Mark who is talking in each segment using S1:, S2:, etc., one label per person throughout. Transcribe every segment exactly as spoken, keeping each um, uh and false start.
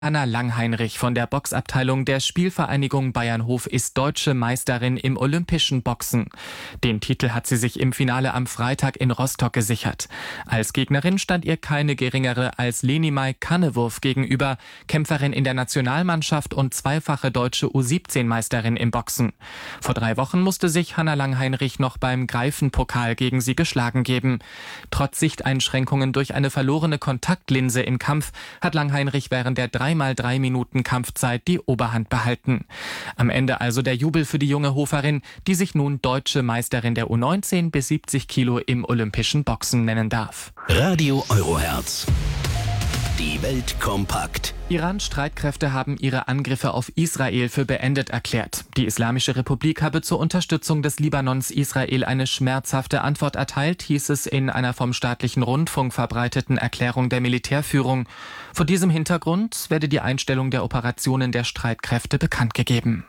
S1: Anna Langheinrich von der Boxabteilung der Spielvereinigung Bayernhof ist deutsche Meisterin im olympischen Boxen. Den Titel hat sie sich im Finale am Freitag in Rostock gesichert. Als Gegnerin stand ihr keine geringere als Lenimai Kannewurf gegenüber, Kämpferin in der Nationalmannschaft und zweifache deutsche U siebzehn Meisterin im Boxen. Vor drei Wochen musste sich Anna Langheinrich noch beim Greifenpokal gegen sie geschlagen geben. Trotz Sichteinschränkungen durch eine verlorene Kontaktlinse im Kampf hat Langheinrich während der drei mal drei Minuten Kampfzeit die Oberhand behalten. Am Ende also der Jubel für die junge Hoferin, die sich nun deutsche Meisterin der U neunzehn bis siebzig Kilo im olympischen Boxen nennen darf.
S2: Radio Euroherz. Die Welt kompakt.
S1: Irans Streitkräfte haben ihre Angriffe auf Israel für beendet erklärt. Die Islamische Republik habe zur Unterstützung des Libanons Israel eine schmerzhafte Antwort erteilt, hieß es in einer vom staatlichen Rundfunk verbreiteten Erklärung der Militärführung. Vor diesem Hintergrund werde die Einstellung der Operationen der Streitkräfte bekannt gegeben.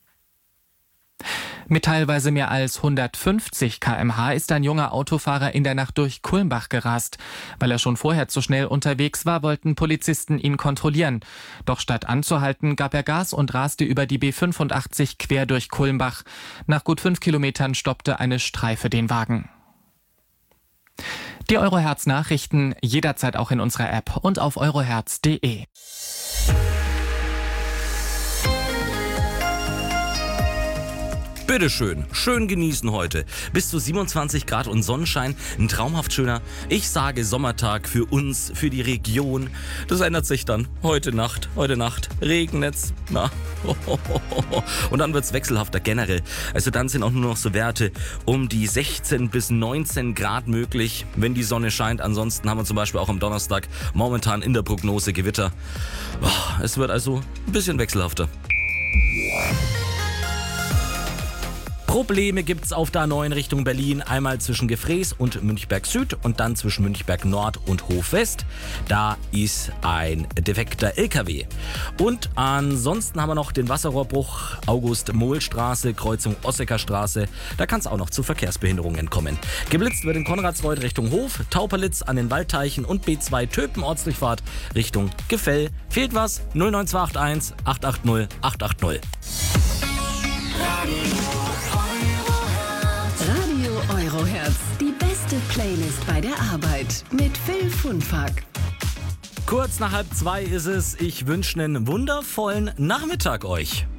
S1: Mit teilweise mehr als hundertfünfzig Kilometer pro Stunde ist ein junger Autofahrer in der Nacht durch Kulmbach gerast. Weil er schon vorher zu schnell unterwegs war, wollten Polizisten ihn kontrollieren. Doch statt anzuhalten, gab er Gas und raste über die B fünfundachtzig quer durch Kulmbach. Nach gut fünf Kilometern stoppte eine Streife den Wagen. Die Euroherz-Nachrichten jederzeit auch in unserer App und auf euroherz punkt de.
S3: Bitteschön, schön genießen heute. Bis zu siebenundzwanzig Grad und Sonnenschein, ein traumhaft schöner, ich sage Sommertag für uns, für die Region. Das ändert sich dann heute Nacht, heute Nacht regnet's, na. Und dann wird's wechselhafter generell. Also dann sind auch nur noch so Werte um die sechzehn bis neunzehn Grad möglich, wenn die Sonne scheint. Ansonsten haben wir zum Beispiel auch am Donnerstag momentan in der Prognose Gewitter. Es wird also ein bisschen wechselhafter. Probleme gibt's auf der A neun Richtung Berlin, einmal zwischen Gefrees und Münchberg Süd und dann zwischen Münchberg Nord und Hof West. Da ist ein defekter L K W. Und ansonsten haben wir noch den Wasserrohrbruch, August-Mohl-Straße, Kreuzung Ossecker-Straße. Da kann es auch noch zu Verkehrsbehinderungen kommen. Geblitzt wird in Konradsreuth Richtung Hof, Tauperlitz an den Waldteichen und B zwei Töpen Ortsdurchfahrt Richtung Gefell. Fehlt was? null neun zwei acht eins acht acht null acht acht null.
S4: Radio Euroherz, die beste Playlist bei der Arbeit mit Phil Funfack.
S3: Kurz nach halb zwei ist es. Ich wünsche einen wundervollen Nachmittag euch.